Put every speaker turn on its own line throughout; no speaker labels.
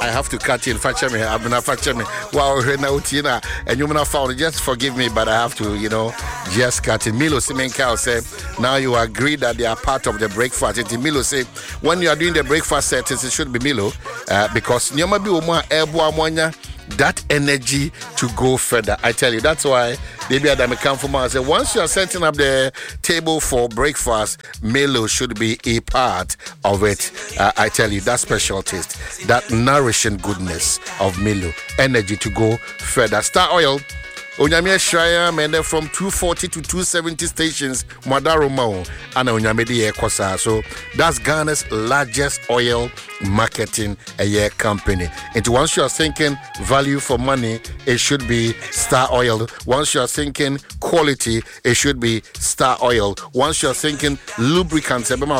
have to cut in. Facture me. I've been facture me. Wow, Tina, and you may not found. Just forgive me, but I have to, just cut in. Milo Simenka say, now you agree that they are part of the breakfast. And Milo say, when you are doing the breakfast settings, it should be Milo, because Nyama bi Oma Ebo Amonya. That energy to go further. I tell you, that's why maybe Adam come from and say, once you are setting up the table for breakfast, Milo should be a part of it. I tell you, that special taste, that nourishing goodness of Milo, energy to go further. Star Oil. Onyame Shraya mende from 240 to 270 stations Madaro Mao and Onyame de Kosa. So that's Ghana's largest oil marketing company. And once you are thinking value for money, it should be Star Oil. Once you are thinking quality, it should be Star Oil. Once you are thinking lubricants, it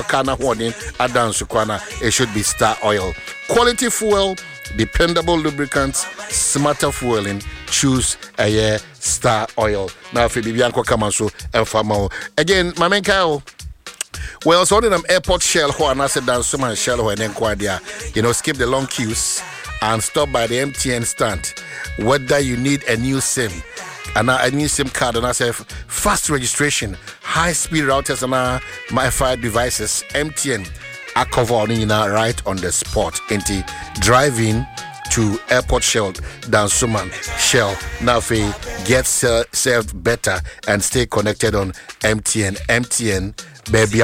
should be Star Oil. Quality fuel, dependable lubricants, smarter fueling, choose a Star Oil. Now if you Bianco Kamaso and Famo again, Mamenkao. Well, so in an airport shell who and I said down so much shell and enquire, skip the long queues and stop by the MTN stand. Whether you need a new SIM and a new SIM card, and I say fast registration, high speed routers and Wi-Fi devices, MTN. I cover right on the spot. Into driving to airport shell down Suman shell now get served better and stay connected on MTN baby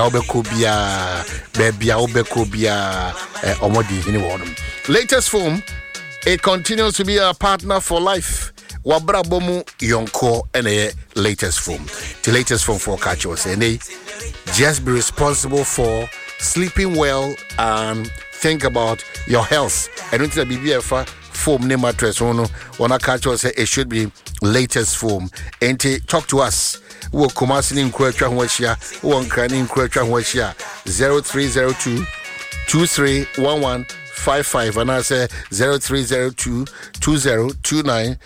omodi anyone. Latest Foam, it continues to be a partner for life. Wabra bomu yonko and a Latest Foam. The Latest Foam for catchers and they just be responsible for sleeping well and think about your health. I don't think that BBF foam name mattress one catch us say it should be Latest Foam. And talk to us. We'll come out in Quetra Washia, one cranning Quetra Washia 0302 231155 and I say 0302 2029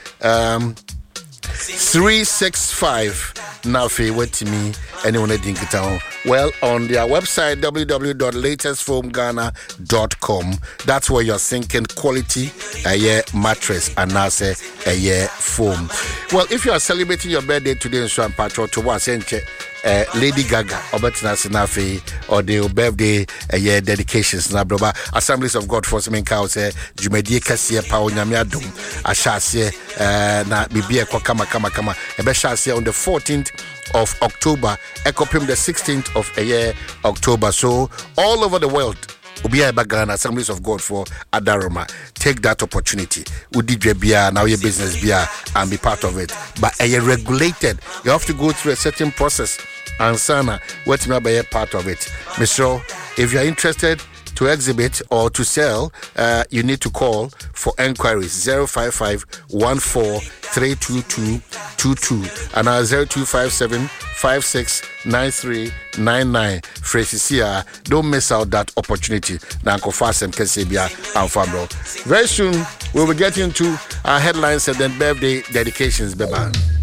365. Now wait to me anyone at Dinkertown. Well, on their website www.latestfoamghana.com, that's where you're thinking quality mattress and now say foam. Well, if you are celebrating your birthday today in Swan Patrol to what Lady Gaga or the birthday dedications na broba Assemblies of God for some cows jumedie kase pa onyame ashase na bibia kwa kama ebeshase on the 14th of October ekopim the 16th of October. So all over the world Ubia Bagana Assemblies of God for Adaroma. Take that opportunity. Udidre bia now your business bia and be part of it. But regulated. You have to go through a certain process. And Sana, what may be a part of it. Mr. If you are interested to exhibit or to sell, you need to call for enquiries 055-14-322-22 and 0257-569399. Freshisia, don't miss out that opportunity. Nanko Fasem Kesebia and Fambro. Very soon we'll be getting to our headlines and then birthday dedications. Bye-bye.